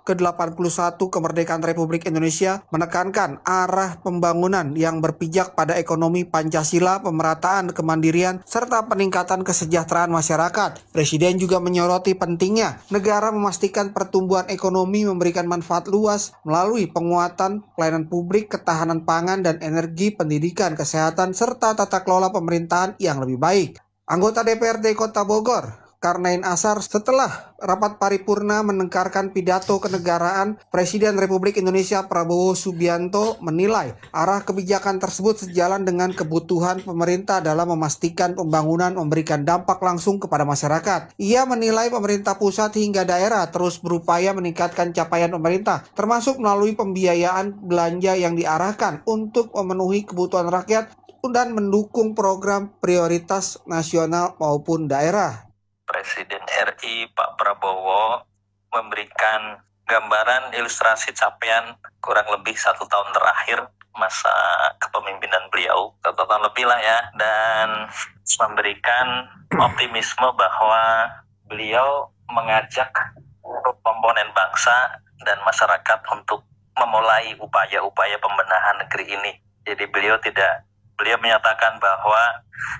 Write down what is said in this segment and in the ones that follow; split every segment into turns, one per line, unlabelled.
ke-81 kemerdekaan Republik Indonesia menekankan arah pembangunan yang berpijak pada ekonomi Pancasila, pemerataan kemandirian, serta peningkatan kesejahteraan masyarakat. Presiden juga menyoroti pentingnya negara memastikan pertumbuhan ekonomi memberikan manfaat luas melalui penguatan pelayanan publik, ketahanan pangan dan energi, pendidikan, kesehatan, serta tata kelola pemerintahan yang lebih baik. Anggota DPRD Kota Bogor, Karnain Asar, setelah rapat paripurna menekankan pidato kenegaraan, Presiden Republik Indonesia Prabowo Subianto menilai arah kebijakan tersebut sejalan dengan kebutuhan pemerintah dalam memastikan pembangunan memberikan dampak langsung kepada masyarakat. Ia menilai pemerintah pusat hingga daerah terus berupaya meningkatkan capaian pemerintah, termasuk melalui pembiayaan belanja yang diarahkan untuk memenuhi kebutuhan rakyat dan mendukung program prioritas nasional maupun daerah.
Presiden RI Pak Prabowo memberikan gambaran ilustrasi capaian kurang lebih 1 tahun terakhir masa kepemimpinan beliau, 1 tahun lebih lah ya, dan memberikan optimisme bahwa beliau mengajak komponen bangsa dan masyarakat untuk memulai upaya-upaya pembenahan negeri ini. Jadi beliau menyatakan bahwa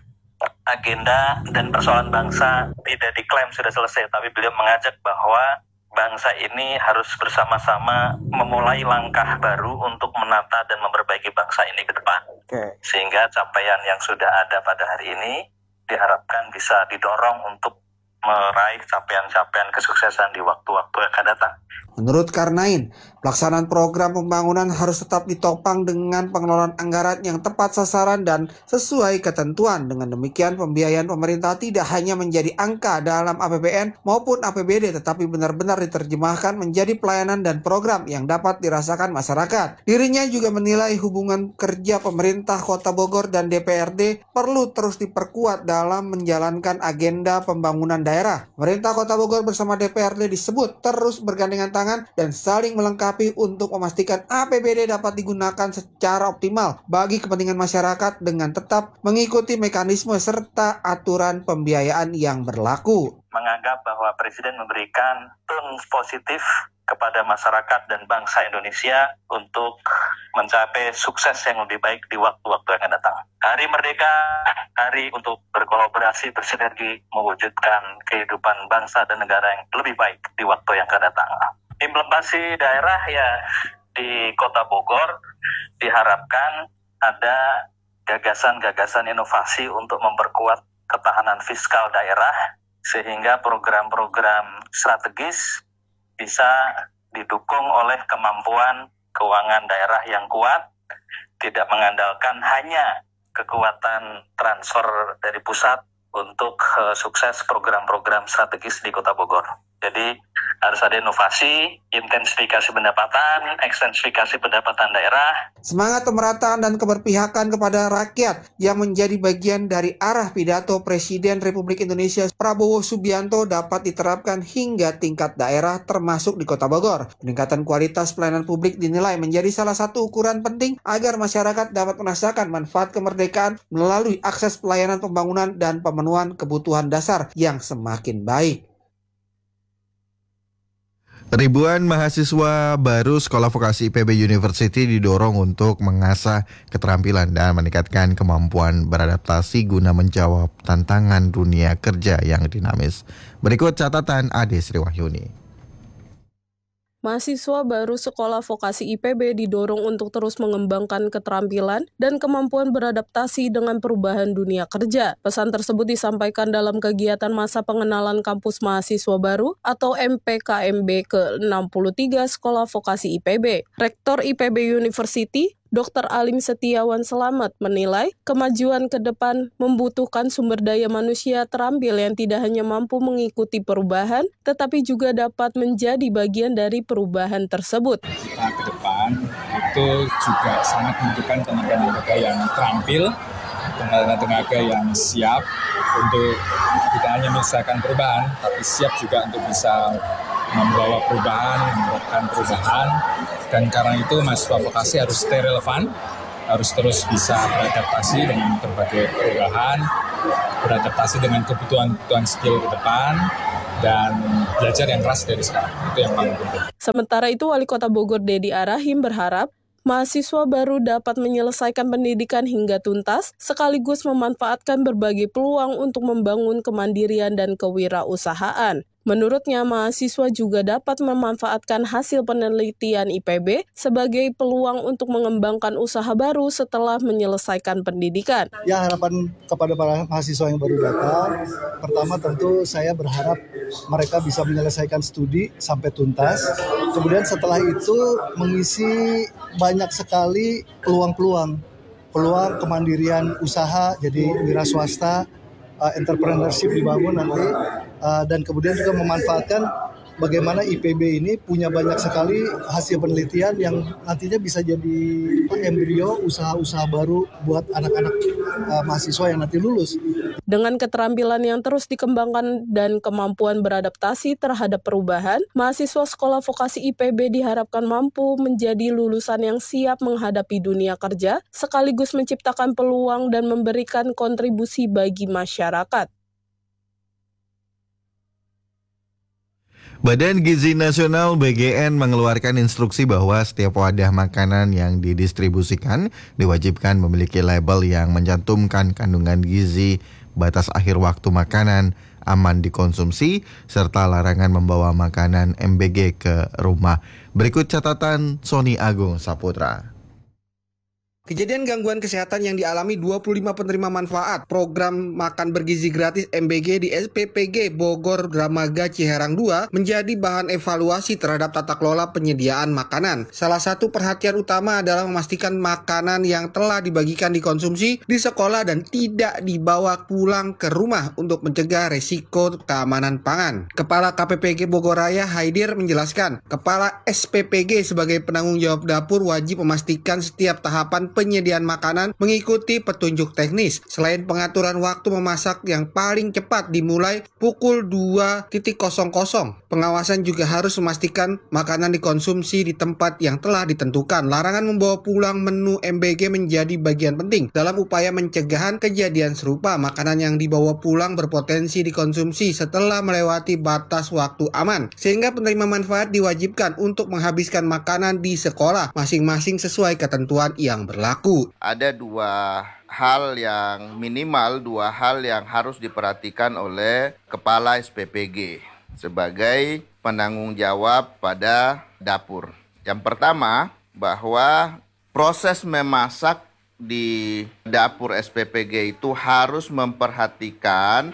agenda dan persoalan bangsa tidak diklaim sudah selesai, tapi beliau mengajak bahwa bangsa ini harus bersama-sama memulai langkah baru untuk menata dan memperbaiki bangsa ini ke depan. Sehingga capaian yang sudah ada pada hari ini diharapkan bisa didorong untuk meraih capaian-capaian kesuksesan di waktu-waktu yang akan datang.
Menurut Karnain, pelaksanaan program pembangunan harus tetap ditopang dengan pengelolaan anggaran yang tepat sasaran dan sesuai ketentuan. Dengan demikian, pembiayaan pemerintah tidak hanya menjadi angka dalam APBN maupun APBD, tetapi benar-benar diterjemahkan menjadi pelayanan dan program yang dapat dirasakan masyarakat. Dirinya juga menilai hubungan kerja pemerintah Kota Bogor dan DPRD perlu terus diperkuat dalam menjalankan agenda pembangunan daerah. Pemerintah Kota Bogor bersama DPRD disebut terus bergandengan tangan dan saling melengkapi untuk memastikan APBD dapat digunakan secara optimal bagi kepentingan masyarakat dengan tetap mengikuti mekanisme serta aturan pembiayaan yang berlaku.
Menganggap bahwa Presiden memberikan tone positif kepada masyarakat dan bangsa Indonesia untuk mencapai sukses yang lebih baik di waktu-waktu yang akan datang. Hari Merdeka, hari untuk berkolaborasi, bersinergi, mewujudkan kehidupan bangsa dan negara yang lebih baik di waktu yang akan datang. Implementasi daerah ya di Kota Bogor diharapkan ada gagasan-gagasan inovasi untuk memperkuat ketahanan fiskal daerah sehingga program-program strategis bisa didukung oleh kemampuan keuangan daerah yang kuat, tidak mengandalkan hanya kekuatan transfer dari pusat untuk sukses program-program strategis di Kota Bogor. Jadi harus ada inovasi, intensifikasi pendapatan, ekstensifikasi pendapatan daerah.
Semangat pemerataan dan keberpihakan kepada rakyat yang menjadi bagian dari arah pidato Presiden Republik Indonesia Prabowo Subianto dapat diterapkan hingga tingkat daerah termasuk di Kota Bogor. Peningkatan kualitas pelayanan publik dinilai menjadi salah satu ukuran penting agar masyarakat dapat merasakan manfaat kemerdekaan melalui akses pelayanan pembangunan dan pemenuhan kebutuhan dasar yang semakin baik.
Ribuan mahasiswa baru Sekolah Vokasi IPB University didorong untuk mengasah keterampilan dan meningkatkan kemampuan beradaptasi guna menjawab tantangan dunia kerja yang dinamis. Berikut catatan Ade Sriwahyuni.
Mahasiswa baru Sekolah Vokasi IPB didorong untuk terus mengembangkan keterampilan dan kemampuan beradaptasi dengan perubahan dunia kerja. Pesan tersebut disampaikan dalam kegiatan masa pengenalan kampus mahasiswa baru atau MPKMB ke-63 Sekolah Vokasi IPB. Rektor IPB University, Dr. Alim Setiawan Selamat menilai kemajuan ke depan membutuhkan sumber daya manusia terampil yang tidak hanya mampu mengikuti perubahan, tetapi juga dapat menjadi bagian dari perubahan tersebut.
Kita ke depan itu juga sangat membutuhkan tenaga-tenaga yang terampil, tenaga-tenaga yang siap untuk tidak hanya menyelesaikan perubahan, tapi siap juga untuk bisa membawa perubahan, menerapkan perubahan. Dan karena itu mahasiswa vokasi harus stay relevan, harus terus bisa beradaptasi dengan berbagai perubahan, beradaptasi dengan kebutuhan skill ke depan, dan belajar yang keras dari sekarang. Itu yang paling penting.
Sementara itu, Wali Kota Bogor Dedi Arahim berharap mahasiswa baru dapat menyelesaikan pendidikan hingga tuntas, sekaligus memanfaatkan berbagai peluang untuk membangun kemandirian dan kewirausahaan. Menurutnya, mahasiswa juga dapat memanfaatkan hasil penelitian IPB sebagai peluang untuk mengembangkan usaha baru setelah menyelesaikan pendidikan.
Ya, harapan kepada para mahasiswa yang baru datang, pertama tentu saya berharap mereka bisa menyelesaikan studi sampai tuntas. Kemudian setelah itu mengisi banyak sekali peluang kemandirian usaha, jadi wira swasta, entrepreneurship dibangun nanti, dan kemudian juga memanfaatkan bagaimana IPB ini punya banyak sekali hasil penelitian yang nantinya bisa jadi embrio usaha-usaha baru buat anak-anak mahasiswa yang nanti lulus.
Dengan keterampilan yang terus dikembangkan dan kemampuan beradaptasi terhadap perubahan, mahasiswa Sekolah Vokasi IPB diharapkan mampu menjadi lulusan yang siap menghadapi dunia kerja, sekaligus menciptakan peluang dan memberikan kontribusi bagi masyarakat.
Badan Gizi Nasional BGN mengeluarkan instruksi bahwa setiap wadah makanan yang didistribusikan diwajibkan memiliki label yang mencantumkan kandungan gizi, batas akhir waktu makanan, aman dikonsumsi, serta larangan membawa makanan MBG ke rumah. Berikut catatan Sony Agung Saputra.
Kejadian gangguan kesehatan yang dialami 25 penerima manfaat program makan bergizi gratis MBG di SPPG Bogor Dramaga Ciherang 2 menjadi bahan evaluasi terhadap tata kelola penyediaan makanan. Salah satu perhatian utama adalah memastikan makanan yang telah dibagikan dikonsumsi di sekolah dan tidak dibawa pulang ke rumah untuk mencegah resiko keamanan pangan. Kepala KPPG Bogor Raya Haidir menjelaskan, Kepala SPPG sebagai penanggung jawab dapur wajib memastikan setiap tahapan penyediaan makanan mengikuti petunjuk teknis. Selain pengaturan waktu memasak yang paling cepat dimulai pukul 2.00, pengawasan juga harus memastikan makanan dikonsumsi di tempat yang telah ditentukan. Larangan membawa pulang menu MBG menjadi bagian penting dalam upaya pencegahan kejadian serupa. Makanan yang dibawa pulang berpotensi dikonsumsi setelah melewati batas waktu aman, sehingga penerima manfaat diwajibkan untuk menghabiskan makanan di sekolah masing-masing sesuai ketentuan yang berlaku.
Ada minimal dua hal yang harus diperhatikan oleh Kepala SPPG sebagai penanggung jawab pada dapur. Yang pertama, bahwa proses memasak di dapur SPPG itu harus memperhatikan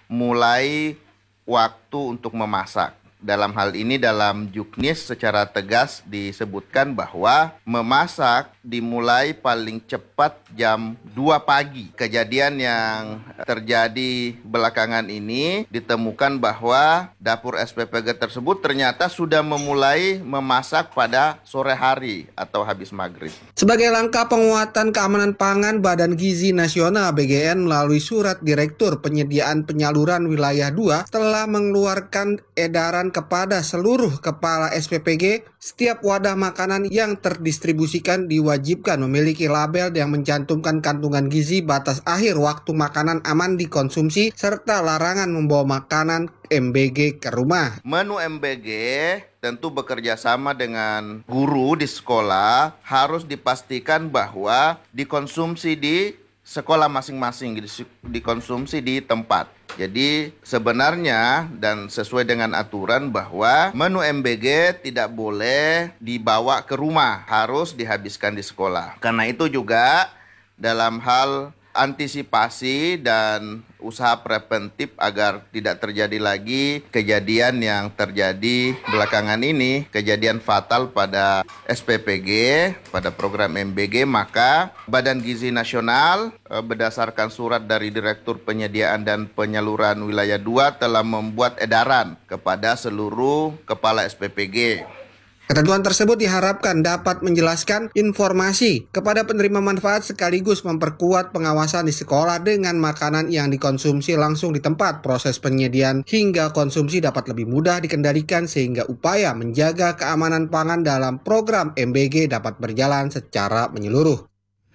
mulai waktu untuk memasak. Dalam hal ini dalam Juknis secara tegas disebutkan bahwa memasak dimulai paling cepat jam 2 pagi. Kejadian yang terjadi belakangan ini ditemukan bahwa dapur SPPG tersebut ternyata sudah memulai memasak pada sore hari atau habis maghrib.
Sebagai langkah penguatan keamanan pangan, Badan Gizi Nasional BGN melalui Surat Direktur Penyediaan Penyaluran Wilayah 2 telah mengeluarkan edaran kepada seluruh kepala SPPG, setiap wadah makanan yang terdistribusikan diwajibkan memiliki label yang mencantumkan kandungan gizi, batas akhir waktu makanan aman dikonsumsi, serta larangan membawa makanan MBG ke rumah.
Menu MBG tentu bekerja sama dengan guru di sekolah, harus dipastikan bahwa dikonsumsi di sekolah masing-masing, dikonsumsi di tempat. Jadi sebenarnya dan sesuai dengan aturan bahwa menu MBG tidak boleh dibawa ke rumah, harus dihabiskan di sekolah. Karena itu juga dalam hal antisipasi dan usaha preventif agar tidak terjadi lagi kejadian yang terjadi belakangan ini, kejadian fatal pada SPPG, pada program MBG, maka Badan Gizi Nasional berdasarkan surat dari Direktur Penyediaan dan Penyaluran Wilayah 2 telah membuat edaran kepada seluruh kepala SPPG.
Ketentuan tersebut diharapkan dapat menjelaskan informasi kepada penerima manfaat sekaligus memperkuat pengawasan di sekolah dengan makanan yang dikonsumsi langsung di tempat. Proses penyediaan hingga konsumsi dapat lebih mudah dikendalikan sehingga upaya menjaga keamanan pangan dalam program MBG dapat berjalan secara menyeluruh.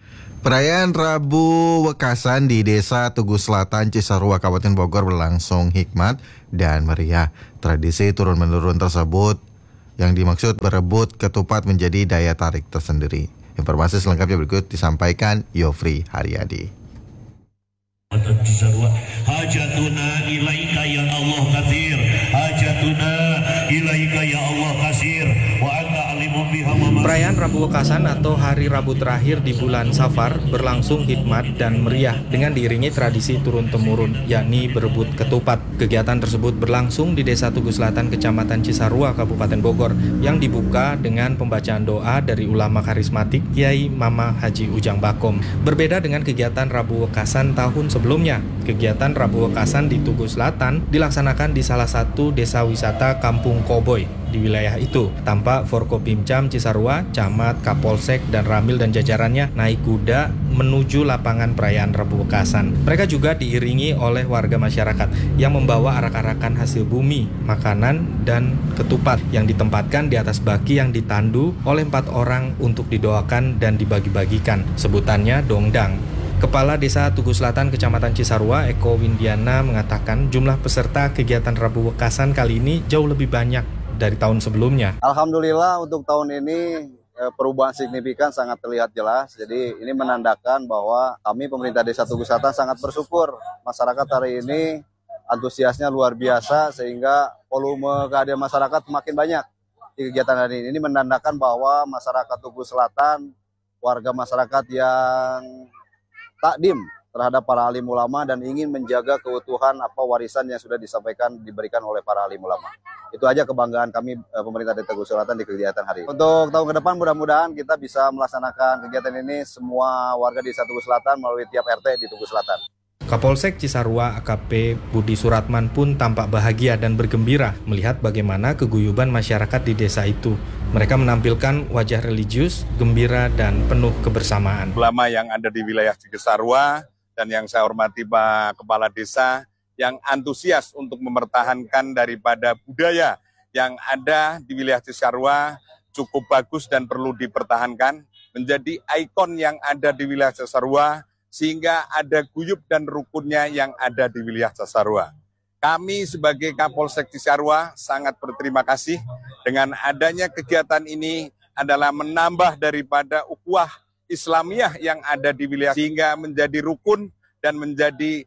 Perayaan Rabu Wekasan di Desa Tugu Selatan, Cisarua, Kabupaten Bogor berlangsung hikmat dan meriah. Tradisi turun-menurun tersebut yang dimaksud berebut ketupat menjadi daya tarik tersendiri. Informasi selengkapnya berikut disampaikan Yofri Haryadi.
Hajatuna ilaika ya Allah katsir, hajatuna ilaika ya Allah katsir, wa anta alimun biha.
Perayaan Rabu Wekasan atau Hari Rabu terakhir di bulan Safar berlangsung hikmat dan meriah dengan diiringi tradisi turun-temurun, yakni berebut ketupat. Kegiatan tersebut berlangsung di Desa Tugu Selatan, Kecamatan Cisarua, Kabupaten Bogor, yang dibuka dengan pembacaan doa dari ulama karismatik Kiai Mama Haji Ujang Bakom. Berbeda dengan kegiatan Rabu Wekasan tahun sebelumnya, kegiatan Rabu Wekasan di Tugu Selatan dilaksanakan di salah satu desa wisata Kampung Koboy di wilayah itu. Tampak Forkopimcam Cisarua, Camat, Kapolsek, dan Ramil dan jajarannya naik kuda menuju lapangan perayaan Rabu Wekasan. Mereka juga diiringi oleh warga masyarakat yang membawa arak-arakan hasil bumi, makanan, dan ketupat yang ditempatkan di atas baki yang ditandu oleh 4 orang untuk didoakan dan dibagi-bagikan. Sebutannya dongdang. Kepala Desa Tugu Selatan, Kecamatan Cisarua, Eko Windiana, mengatakan jumlah peserta kegiatan Rabu Wekasan kali ini jauh lebih banyak dari tahun sebelumnya.
Alhamdulillah untuk tahun ini perubahan signifikan sangat terlihat jelas. Jadi ini menandakan bahwa kami pemerintah Desa Tugu Selatan sangat bersyukur. Masyarakat hari ini antusiasnya luar biasa sehingga volume kehadiran masyarakat makin banyak di kegiatan hari ini. Ini menandakan bahwa masyarakat Tugu Selatan, warga masyarakat yang takdim terhadap para alim ulama dan ingin menjaga keutuhan warisan yang sudah diberikan oleh para alim ulama. Itu aja kebanggaan kami pemerintah Desa Tugu Selatan di kegiatan hari ini. Untuk tahun ke depan mudah-mudahan kita bisa melaksanakan kegiatan ini semua warga Desa Tugu Selatan melalui tiap RT di Tugu Selatan.
Kapolsek Cisarua AKP Budi Suratman pun tampak bahagia dan bergembira melihat bagaimana keguyuban masyarakat di desa itu. Mereka menampilkan wajah religius, gembira, dan penuh kebersamaan.
Ulama yang ada di wilayah Cisarua dan yang saya hormati Pak Kepala Desa yang antusias untuk mempertahankan daripada budaya yang ada di wilayah Cisarua cukup bagus dan perlu dipertahankan, menjadi ikon yang ada di wilayah Cisarua sehingga ada guyub dan rukunnya yang ada di wilayah Cisarua. Kami sebagai Kapolsek Cisarua sangat berterima kasih dengan adanya kegiatan ini adalah menambah daripada ukhuwah Islamiyah yang ada di wilayah sehingga menjadi rukun dan menjadi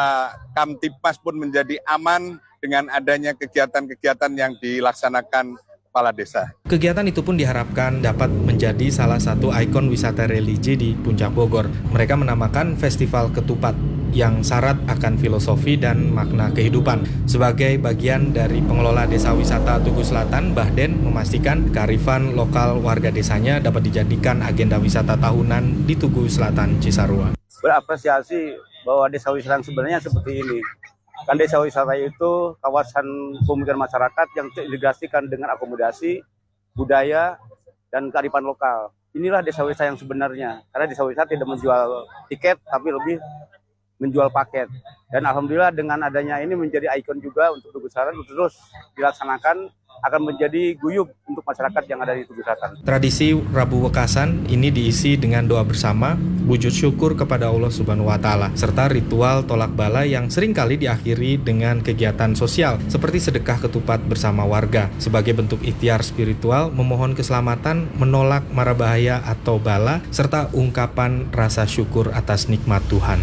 Kamtibmas pun menjadi aman dengan adanya kegiatan-kegiatan yang dilaksanakan Kepala Desa.
Kegiatan itu pun diharapkan dapat menjadi salah satu ikon wisata religi di Puncak Bogor. Mereka menamakan Festival Ketupat yang syarat akan filosofi dan makna kehidupan. Sebagai bagian dari pengelola Desa Wisata Tugu Selatan, Bahden memastikan kearifan lokal warga desanya dapat dijadikan agenda wisata tahunan di Tugu Selatan Cisarua.
Berapresiasi bahwa desa wisata yang sebenarnya seperti ini. Kan desa wisata itu kawasan pemukiman masyarakat yang terintegrasikan dengan akomodasi, budaya, dan kearifan lokal. Inilah desa wisata yang sebenarnya. Karena desa wisata tidak menjual tiket, tapi lebih menjual paket. Dan alhamdulillah dengan adanya ini menjadi ikon juga untuk Tugu Selatan terus dilaksanakan akan menjadi guyub untuk masyarakat yang ada di Tugu Selatan.
Tradisi Rabu Wekasan ini diisi dengan doa bersama, wujud syukur kepada Allah Subhanahu wa Ta'ala, serta ritual tolak bala yang seringkali diakhiri dengan kegiatan sosial seperti sedekah ketupat bersama warga sebagai bentuk ikhtiar spiritual, memohon keselamatan, menolak mara bahaya atau bala, serta ungkapan rasa syukur atas nikmat Tuhan.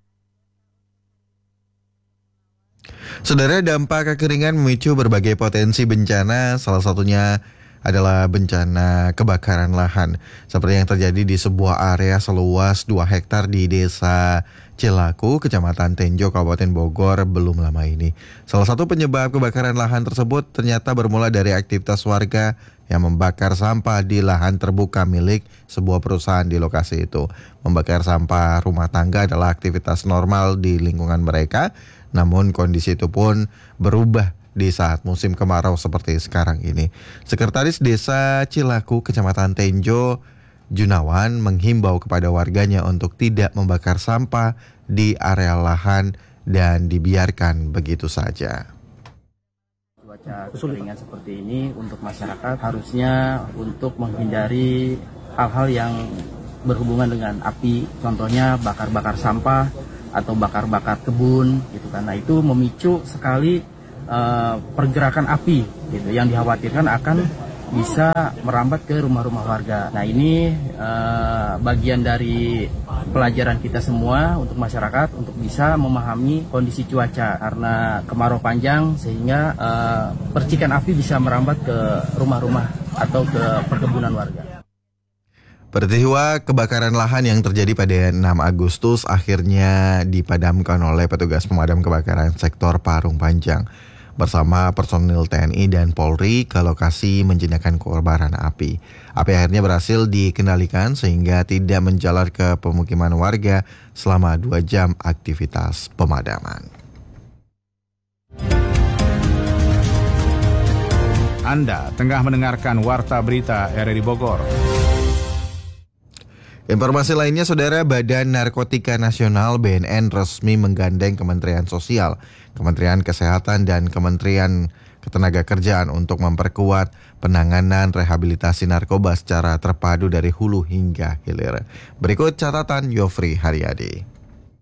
Saudara, dampak kekeringan memicu berbagai potensi bencana, salah satunya adalah bencana kebakaran lahan seperti yang terjadi di sebuah area seluas 2 hektar di Desa Cilaku, Kecamatan Tenjo, Kabupaten Bogor belum lama ini. Salah satu penyebab kebakaran lahan tersebut ternyata bermula dari aktivitas warga yang membakar sampah di lahan terbuka milik sebuah perusahaan di lokasi itu. Membakar sampah rumah tangga adalah aktivitas normal di lingkungan mereka, namun kondisi itu pun berubah di saat musim kemarau seperti sekarang ini. Sekretaris Desa Cilaku, Kecamatan Tenjo, Junawan, menghimbau kepada warganya untuk tidak membakar sampah di area lahan dan dibiarkan begitu saja.
Cuaca kekeringan seperti ini untuk masyarakat harusnya untuk menghindari hal-hal yang berhubungan dengan api, contohnya bakar-bakar sampah atau bakar-bakar kebun gitu kan. Nah, itu memicu sekali pergerakan api gitu yang dikhawatirkan akan bisa merambat ke rumah-rumah warga. Nah, ini bagian dari pelajaran kita semua untuk masyarakat untuk bisa memahami kondisi cuaca karena kemarau panjang sehingga percikan api bisa merambat ke rumah-rumah atau ke perkebunan warga.
Peristiwa kebakaran lahan yang terjadi pada 6 Agustus akhirnya dipadamkan oleh petugas pemadam kebakaran sektor Parung Panjang bersama personil TNI dan Polri ke lokasi menjinakkan kobaran api. Api akhirnya berhasil dikendalikan sehingga tidak menjalar ke pemukiman warga selama 2 jam aktivitas pemadaman.
Anda tengah mendengarkan Warta Berita RRI Bogor.
Informasi lainnya, Saudara, Badan Narkotika Nasional BNN resmi menggandeng Kementerian Sosial, Kementerian Kesehatan, dan Kementerian Ketenagakerjaan untuk memperkuat penanganan rehabilitasi narkoba secara terpadu dari hulu hingga hilir. Berikut catatan Yofri Haryadi.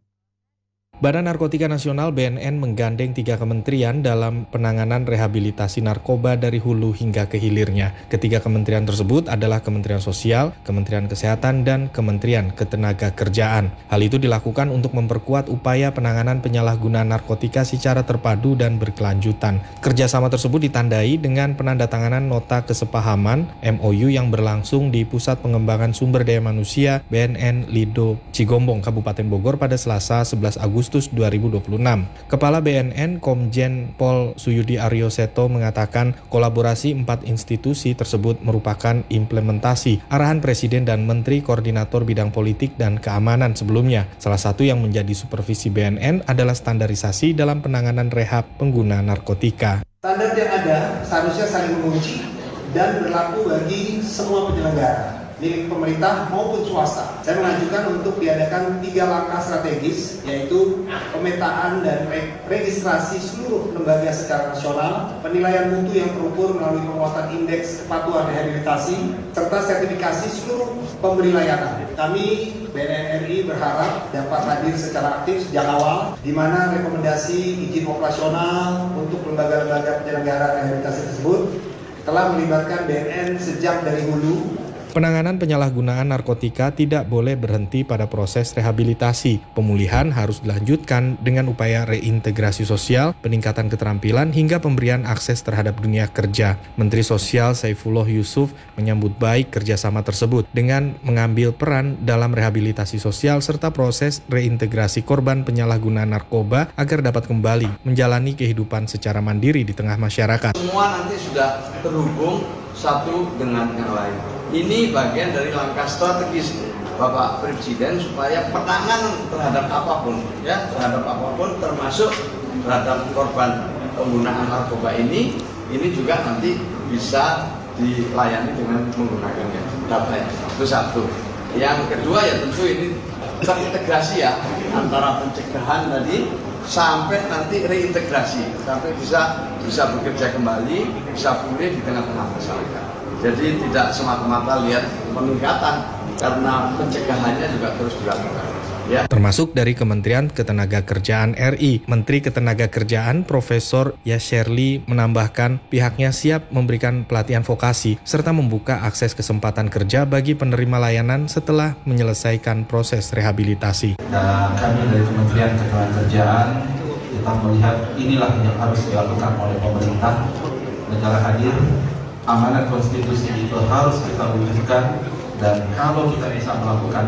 Badan Narkotika Nasional BNN menggandeng 3 kementerian dalam penanganan rehabilitasi narkoba dari hulu hingga ke hilirnya. Ketiga kementerian tersebut adalah Kementerian Sosial, Kementerian Kesehatan, dan Kementerian Ketenagakerjaan. Hal itu dilakukan untuk memperkuat upaya penanganan penyalahgunaan narkotika secara terpadu dan berkelanjutan. Kerjasama tersebut ditandai dengan penandatanganan nota kesepahaman MOU yang berlangsung di Pusat Pengembangan Sumber Daya Manusia BNN Lido Cigombong, Kabupaten Bogor pada Selasa 11 Agustus 2026. Kepala BNN Komjen Pol Suyudi Aryo Seto mengatakan kolaborasi 4 institusi tersebut merupakan implementasi arahan Presiden dan Menteri Koordinator Bidang Politik dan Keamanan sebelumnya. Salah satu yang menjadi supervisi BNN adalah standarisasi dalam penanganan rehab pengguna narkotika.
Standar yang ada seharusnya saling mengunci dan berlaku bagi semua penyelenggara, milik pemerintah maupun swasta. Saya mengajukan untuk diadakan 3 langkah strategis, yaitu pemetaan dan registrasi seluruh lembaga secara nasional, penilaian mutu yang terukur melalui penguatan indeks kepatuhan rehabilitasi, serta sertifikasi seluruh pemberi layanan. Kami BNN RI berharap dapat hadir secara aktif sejak awal, di mana rekomendasi izin operasional untuk lembaga-lembaga penyelenggara rehabilitasi tersebut telah melibatkan BNN sejak dari hulu.
Penanganan penyalahgunaan narkotika tidak boleh berhenti pada proses rehabilitasi. Pemulihan harus dilanjutkan dengan upaya reintegrasi sosial, peningkatan keterampilan, hingga pemberian akses terhadap dunia kerja. Menteri Sosial Saifullah Yusuf menyambut baik kerjasama tersebut dengan mengambil peran dalam rehabilitasi sosial serta proses reintegrasi korban penyalahgunaan narkoba agar dapat kembali menjalani kehidupan secara mandiri di tengah masyarakat.
Semua nanti sudah terhubung satu dengan yang lain. Ini bagian dari langkah strategis Bapak Presiden supaya penanganan terhadap apapun, termasuk terhadap korban penggunaan narkoba ini juga nanti bisa dilayani dengan menggunakan data. Itu satu. Yang kedua ya tentu ini terintegrasi ya antara pencegahan tadi sampai nanti reintegrasi, sampai bisa bekerja kembali, bisa pulih di tengah-tengah masyarakat. Jadi tidak semata-mata lihat peningkatan, karena pencegahannya juga terus dilakukan. Ya.
Termasuk dari Kementerian Ketenagakerjaan RI. Menteri Ketenagakerjaan Profesor Yasherli menambahkan pihaknya siap memberikan pelatihan vokasi serta membuka akses kesempatan kerja bagi penerima layanan setelah menyelesaikan proses rehabilitasi.
Dan kami dari Kementerian Ketenagakerjaan kita melihat inilah yang harus dilakukan oleh pemerintah. Negara hadir, amanat konstitusi itu harus kita wujudkan, dan kalau kita bisa melakukan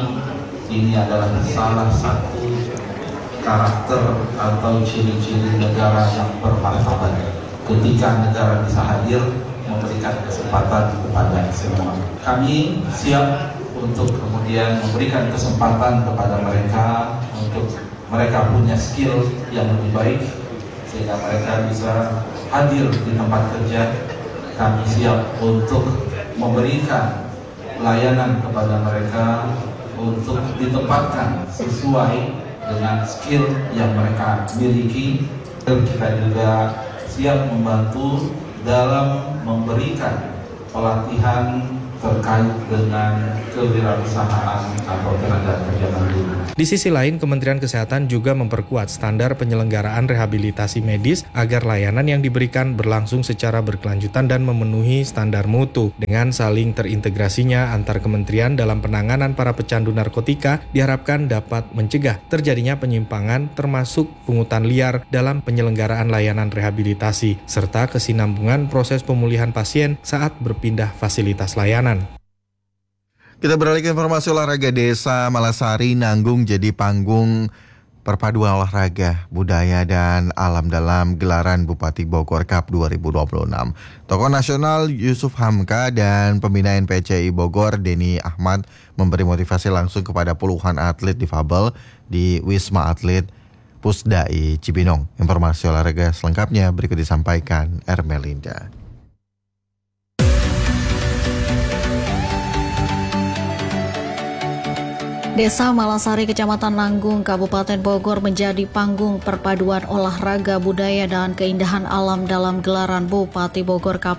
ini adalah salah satu karakter atau ciri-ciri negara yang bermartabat. Ketika negara bisa hadir memberikan kesempatan kepada semua, kami siap untuk kemudian memberikan kesempatan kepada mereka untuk mereka punya skill yang lebih baik sehingga mereka bisa hadir di tempat kerja. Kami siap untuk memberikan layanan kepada mereka untuk ditempatkan sesuai dengan skill yang mereka miliki. Kita juga siap membantu dalam memberikan pelatihan terkait dengan kewirausahaan atau tenaga kerja mandiri.
Di sisi lain, Kementerian Kesehatan juga memperkuat standar penyelenggaraan rehabilitasi medis agar layanan yang diberikan berlangsung secara berkelanjutan dan memenuhi standar mutu. Dengan saling terintegrasinya antar kementerian dalam penanganan para pecandu narkotika, diharapkan dapat mencegah terjadinya penyimpangan termasuk pungutan liar dalam penyelenggaraan layanan rehabilitasi, serta kesinambungan proses pemulihan pasien saat berpindah fasilitas layanan.
Kita beralih ke informasi olahraga. Desa Malasari nanggung jadi panggung perpaduan olahraga, budaya, dan alam dalam gelaran Bupati Bogor Cup 2026. Tokoh nasional Yusuf Hamka dan pembina NPCI Bogor Denny Ahmad memberi motivasi langsung kepada puluhan atlet difabel di Wisma Atlet Pusdai Cibinong. Informasi olahraga selengkapnya berikut disampaikan Ermelinda.
Desa Malasari, Kecamatan Nanggung, Kabupaten Bogor menjadi panggung perpaduan olahraga, budaya, dan keindahan alam dalam gelaran Bupati Bogor Cup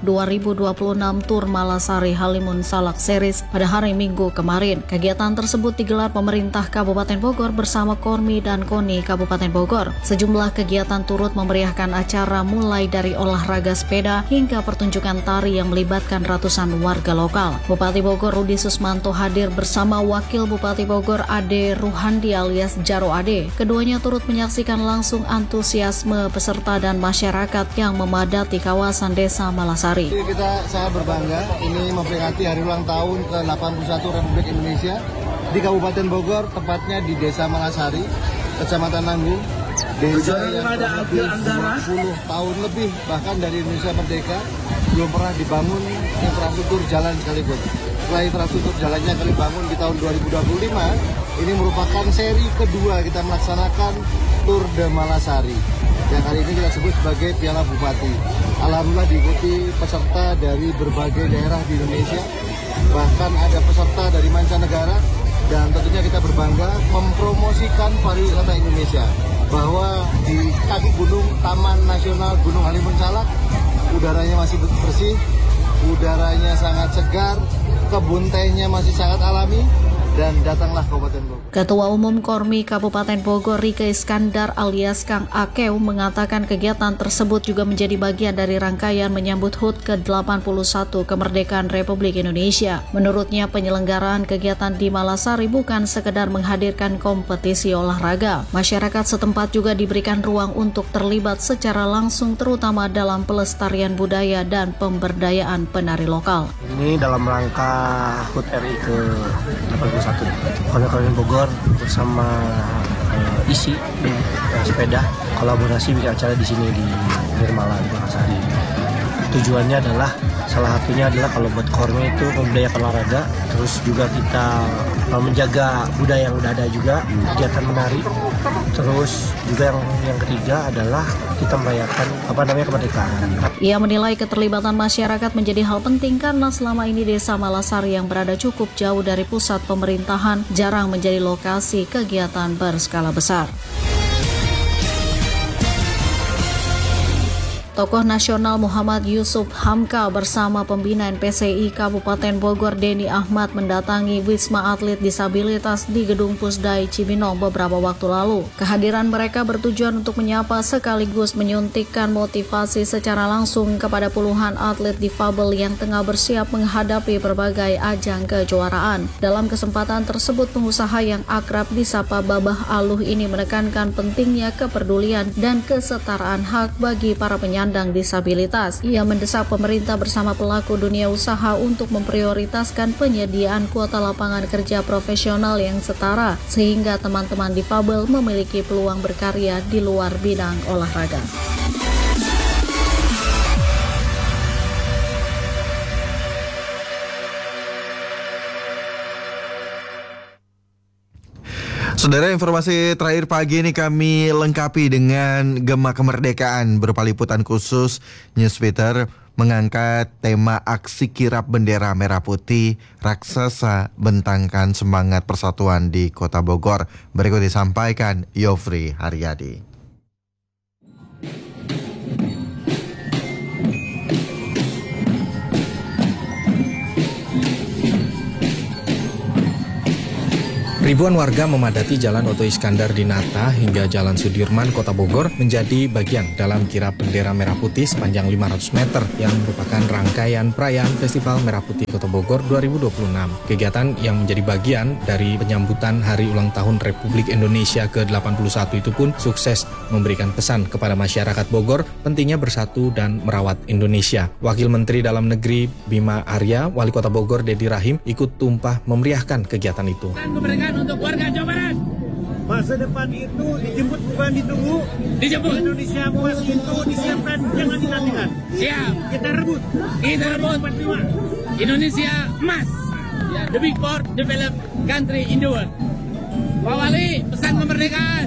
2026 Tur Malasari Halimun Salak Series pada hari Minggu kemarin. Kegiatan tersebut digelar pemerintah Kabupaten Bogor bersama Kormi dan KONI Kabupaten Bogor. Sejumlah kegiatan turut memeriahkan acara mulai dari olahraga sepeda hingga pertunjukan tari yang melibatkan ratusan warga lokal. Bupati Bogor Rudi Susmanto hadir bersama Wakil Bupati Bogor Ade Ruhandi alias Jaro Ade. Keduanya turut menyaksikan langsung antusiasme peserta dan masyarakat yang memadati kawasan Desa Malasari.
Kita sangat berbangga ini memperingati hari ulang tahun ke-81 Republik Indonesia di Kabupaten Bogor, tepatnya di Desa Malasari, Kecamatan Nanggung. Desa yang lebih 50 tahun lebih bahkan dari Indonesia Merdeka belum pernah dibangun infrastruktur jalan sekalipun. Setelah infrastruktur jalannya kali bangun di tahun 2025, ini merupakan seri kedua kita melaksanakan Tour de Malasari. Yang kali ini kita sebut sebagai Piala Bupati. Alhamdulillah diikuti peserta dari berbagai daerah di Indonesia, bahkan ada peserta dari mancanegara, dan tentunya kita berbangga mempromosikan pariwisata Indonesia. Bahwa di kaki gunung Taman Nasional Gunung Halimun Salak, udaranya masih bersih, udaranya sangat segar, kebun tehnya masih sangat alami, dan datanglah Kabupaten Bogor.
Ketua Umum Kormi Kabupaten Bogor Rike Iskandar alias Kang Akeu mengatakan kegiatan tersebut juga menjadi bagian dari rangkaian menyambut HUT ke-81 kemerdekaan Republik Indonesia. Menurutnya penyelenggaraan kegiatan di Malasari bukan sekedar menghadirkan kompetisi olahraga. Masyarakat setempat juga diberikan ruang untuk terlibat secara langsung terutama dalam pelestarian budaya dan pemberdayaan penari lokal.
Ini dalam rangka HUT RI ke-81. Kabupaten Bogor bersama ISI sepeda kolaborasi bikin acara di sini di Nirmala di Malasari. Tujuannya adalah salah satunya adalah kalau buat Kormi itu membudayakan olahraga, terus juga kita menjaga budaya yang udah ada juga, kegiatan menari. Terus juga yang ketiga adalah kita merayakan kemerdekaan.
Ia menilai keterlibatan masyarakat menjadi hal penting karena selama ini Desa Malasari yang berada cukup jauh dari pusat pemerintahan jarang menjadi lokasi kegiatan berskala besar. Tokoh nasional Muhammad Yusuf Hamka bersama pembina NPCI Kabupaten Bogor Denny Ahmad mendatangi Wisma Atlet Disabilitas di Gedung Pusdai Cibinong beberapa waktu lalu. Kehadiran mereka bertujuan untuk menyapa sekaligus menyuntikkan motivasi secara langsung kepada puluhan atlet difabel yang tengah bersiap menghadapi berbagai ajang kejuaraan. Dalam kesempatan tersebut, pengusaha yang akrab disapa Babah Aluh ini menekankan pentingnya kepedulian dan kesetaraan hak bagi para penyandang disabilitas. Ia mendesak pemerintah bersama pelaku dunia usaha untuk memprioritaskan penyediaan kuota lapangan kerja profesional yang setara sehingga teman-teman difabel memiliki peluang berkarya di luar bidang olahraga.
Saudara, informasi terakhir pagi ini kami lengkapi dengan Gema Kemerdekaan berupa liputan khusus Newsfeeder mengangkat tema aksi kirap bendera merah putih raksasa bentangkan semangat persatuan di Kota Bogor. Berikut disampaikan Yofri Haryadi.
Ribuan warga memadati Jalan Oto Iskandar di Nata hingga Jalan Sudirman, Kota Bogor menjadi bagian dalam kirap bendera merah putih sepanjang 500 meter yang merupakan rangkaian perayaan Festival Merah Putih Kota Bogor 2026. Kegiatan yang menjadi bagian dari penyambutan Hari Ulang Tahun Republik Indonesia ke-81 itu pun sukses memberikan pesan kepada masyarakat Bogor pentingnya bersatu dan merawat Indonesia. Wakil Menteri Dalam Negeri Bima Arya, Wali Kota Bogor Dedi Rahim ikut tumpah memeriahkan kegiatan itu.
Untuk warga Jawa Barat, masa depan itu dijemput bukan ditunggu. Dijemput. Indonesia emas itu disiapkan, jangan dinantikan. Siap. Kita rebut. Indonesia emas. The big four developed country in the world. Pak Wali, pesan kemerdekaan.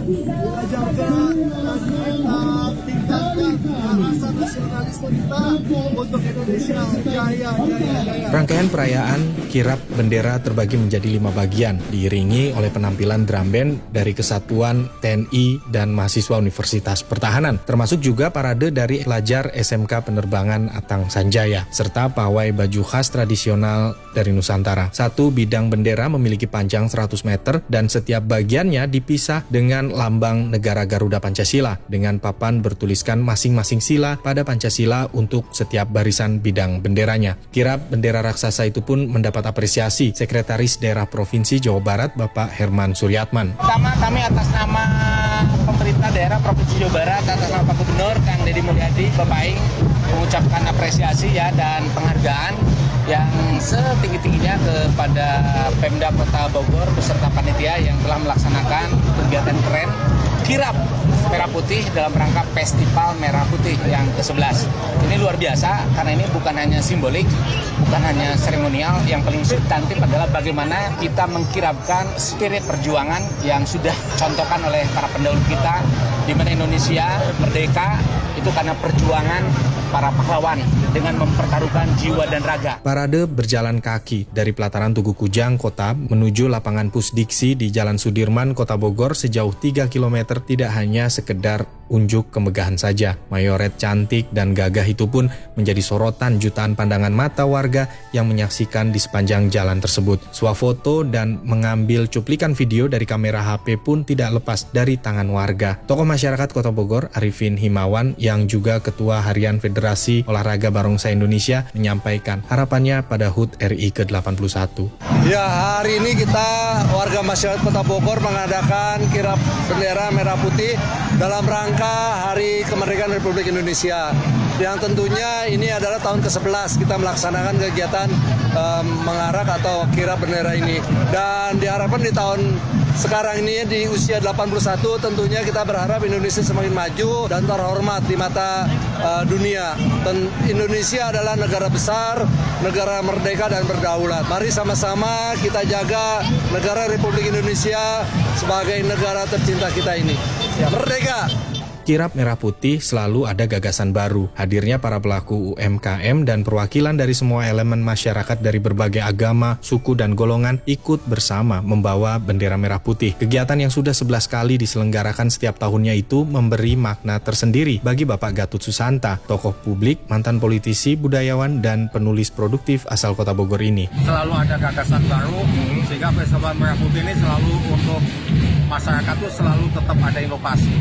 Rangkaian perayaan kirap bendera terbagi menjadi 5 bagian, diiringi oleh penampilan drum band dari Kesatuan TNI dan mahasiswa Universitas Pertahanan, termasuk juga parade dari pelajar SMK Penerbangan Atang Sanjaya, serta pawai baju khas tradisional dari Nusantara. Satu bidang bendera memiliki panjang 100 meter dan setiap bagiannya dipisah dengan lambang negara Garuda Pancasila dengan papan bertuliskan masing-masing sila pada Pancasila untuk setiap barisan bidang benderanya. Kirap bendera raksasa itu pun mendapat apresiasi Sekretaris Daerah Provinsi Jawa Barat Bapak Herman Suryatman.
Pertama kami atas nama pemerintah daerah Provinsi Jawa Barat, atas nama Pak Gubernur Kang Deddy Mulyadi, Bapak Aing mengucapkan apresiasi ya dan penghargaan yang setinggi-tingginya kepada Pemda Kota Bogor beserta panitia yang telah melaksanakan kegiatan keren kirap Merah Putih dalam rangka Festival Merah Putih yang ke-11. Ini luar biasa karena ini bukan hanya simbolik, bukan hanya seremonial, yang paling substantif adalah bagaimana kita mengkirapkan spirit perjuangan yang sudah contohkan oleh para pendahulu kita, di mana Indonesia merdeka itu karena perjuangan para pahlawan dengan mempertaruhkan jiwa dan raga.
Parade berjalan kaki dari pelataran Tugu Kujang Kota menuju lapangan Pusdiksi di Jalan Sudirman, Kota Bogor sejauh 3 km tidak hanya sekedar unjuk kemegahan saja. Mayoret cantik dan gagah itu pun menjadi sorotan jutaan pandangan mata warga yang menyaksikan di sepanjang jalan tersebut. Swafoto dan mengambil cuplikan video dari kamera HP pun tidak lepas dari tangan warga. Tokoh masyarakat Kota Bogor, Arifin Himawan, yang juga Ketua Harian Federasi Olahraga Barongsai Indonesia, menyampaikan harapannya pada HUT RI ke-81.
Ya, hari ini kita warga masyarakat Kota Bogor mengadakan kirap bendera merah putih dalam rangka Hari Kemerdekaan Republik Indonesia. Yang tentunya ini adalah tahun ke-11 kita melaksanakan kegiatan mengarak atau kirap bendera ini. Dan diharapkan di tahun sekarang ini di usia 81 tentunya kita berharap Indonesia semakin maju dan terhormat di mata dunia. Dan Indonesia adalah negara besar, negara merdeka dan berdaulat. Mari sama-sama kita jaga negara Republik Indonesia sebagai negara tercinta kita ini. Merdeka!
Kirap Merah Putih selalu ada gagasan baru. Hadirnya para pelaku UMKM dan perwakilan dari semua elemen masyarakat dari berbagai agama, suku, dan golongan ikut bersama membawa bendera merah putih. Kegiatan yang sudah 11 kali diselenggarakan setiap tahunnya itu memberi makna tersendiri bagi Bapak Gatut Susanta, tokoh publik, mantan politisi, budayawan, dan penulis produktif asal Kota Bogor ini.
Selalu ada gagasan baru, sehingga Festival Merah Putih ini selalu untuk masyarakat tuh selalu tetap ada inovasi.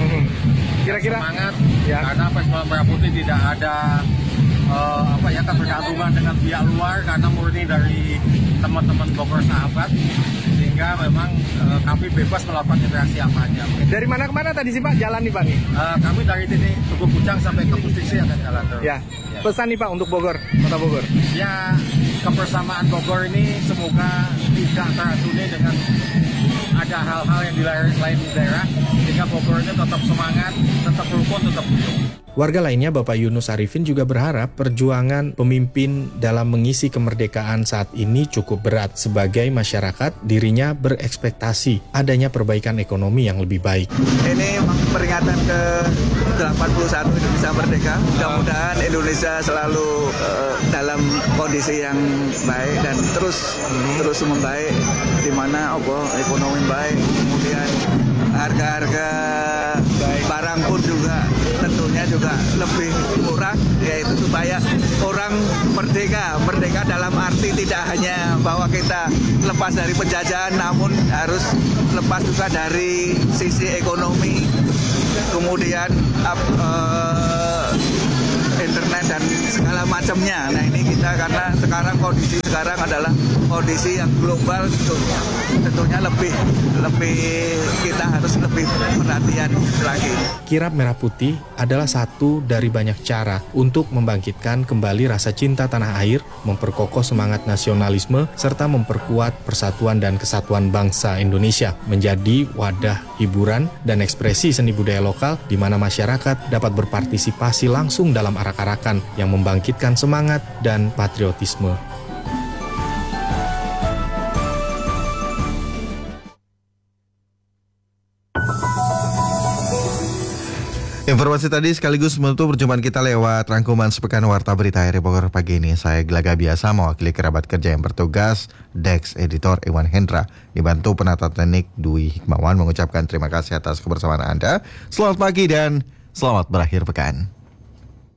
Kira-kira semangat ya. Karena Festival Merah Putih tidak ada ketergantungan dengan pihak luar, karena murni dari teman-teman Bogor sahabat, sehingga memang kami bebas melakukan interaksi apa aja.
Dari mana ke mana tadi sih Pak jalan nih Pak nih?
Kami dari titik Tugu Kujang sampai ke Pusdiksi akan jalan terus.
Ya. Pesan nih Pak untuk Bogor, Kota Bogor.
Ya, kebersamaan Bogor ini semoga tidak terasuni dengan ada hal-hal yang di lain daerah, sehingga Bogor ini tetap semangat, tetap rukun, tetap hidup.
Warga lainnya, Bapak Yunus Arifin, juga berharap perjuangan pemimpin dalam mengisi kemerdekaan saat ini cukup berat. Sebagai masyarakat, dirinya berekspektasi adanya perbaikan ekonomi yang lebih baik.
Ini peringatan ke-81 Indonesia Merdeka. Mudah-mudahan Indonesia selalu dalam kondisi yang baik dan terus membaik, di mana ekonomi baik, kemudian harga-harga barang pun juga tentunya juga lebih murah, yaitu supaya orang merdeka dalam arti tidak hanya bahwa kita lepas dari penjajahan, namun harus lepas juga dari sisi ekonomi, kemudian internet dan segala macamnya. Nah ini kita karena sekarang kondisi sekarang adalah kondisi yang global, tentunya lebih kita harus lebih perhatian lagi.
Kirap merah putih adalah satu dari banyak cara untuk membangkitkan kembali rasa cinta tanah air, memperkokoh semangat nasionalisme, serta memperkuat persatuan dan kesatuan bangsa Indonesia, menjadi wadah hiburan dan ekspresi seni budaya lokal di mana masyarakat dapat berpartisipasi langsung dalam arak-arakan yang membangkitkan semangat dan patriotisme.
Informasi tadi sekaligus menutup perjumpaan kita lewat rangkuman sepekan Warta Berita RRI Bogor pagi ini. Saya Gelaga Biasa mewakili kerabat kerja yang bertugas, Dex Editor Iwan Hendra, dibantu penata teknik Dwi Hikmawan, mengucapkan terima kasih atas kebersamaan Anda. Selamat pagi dan selamat berakhir pekan.